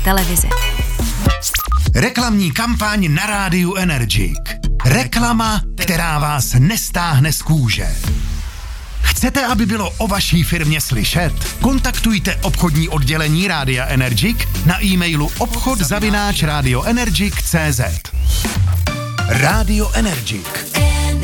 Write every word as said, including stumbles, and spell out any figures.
televize. Reklamní kampaň na rádiu Energik. Reklama, která vás nestáhne z kůže. Chcete, aby bylo o vaší firmě slyšet? Kontaktujte obchodní oddělení Rádia Energik na e-mailu obchod zavináč radioenergik tečka cé zet. Rádio Energik.